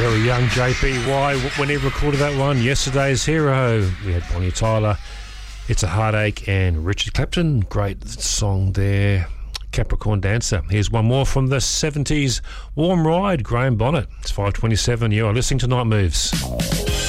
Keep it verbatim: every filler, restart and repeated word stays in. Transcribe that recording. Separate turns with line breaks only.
Very young J P Y when he recorded that one. Yesterday's Hero. We had Bonnie Tyler, It's a Heartache, and Richard Clapton. Great song there. Capricorn Dancer. Here's one more from the seventies. Warm Ride, Graham Bonnet. It's five twenty-seven. You're listening to Night Moves.